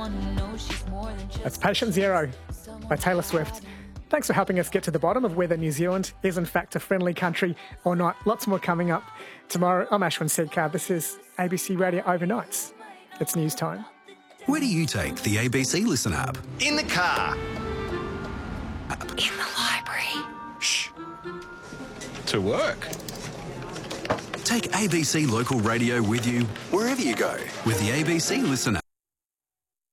That's Patient Zero by Taylor Swift. Thanks for helping us get to the bottom of whether New Zealand is in fact a friendly country or not. Lots more coming up tomorrow. I'm Ashwin Seedkar. This is ABC Radio Overnights. It's news time. Where do you take the ABC Listen app? In the car. In the library. Shh. To work. Take ABC Local Radio with you wherever you go with the ABC Listen app.